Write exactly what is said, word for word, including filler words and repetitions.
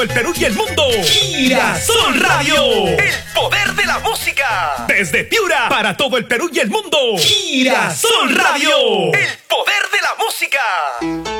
El Perú y el mundo. Girasol Radio. El poder de la música. Desde Piura para todo el Perú y el mundo. Girasol Radio. El poder de la música.